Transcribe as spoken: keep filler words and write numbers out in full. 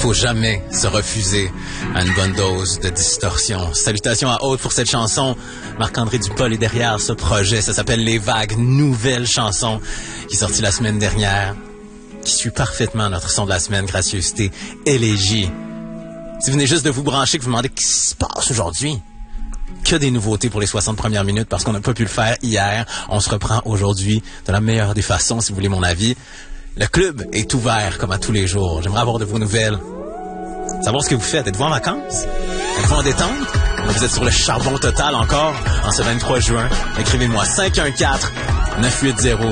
faut jamais se refuser à une bonne dose de distorsion. Salutations à Aude pour cette chanson. Marc-André Dupol est derrière ce projet. Ça s'appelle Les Vagues, nouvelle chanson qui est sortie la semaine dernière, qui suit parfaitement notre son de la semaine, Gracieuseté, Élégie. Si vous venez juste de vous brancher, que vous vous demandez qu'est-ce qui se passe aujourd'hui, que des nouveautés pour les soixante premières minutes parce qu'on n'a pas pu le faire hier. On se reprend aujourd'hui de la meilleure des façons, si vous voulez mon avis. Le club est ouvert comme à tous les jours. J'aimerais avoir de vos nouvelles. Savoir ce que vous faites. Êtes-vous en vacances? Êtes-vous en détente? Vous êtes sur le charbon total encore en ce vingt-trois juin? Écrivez-moi cinq un quatre neuf huit zéro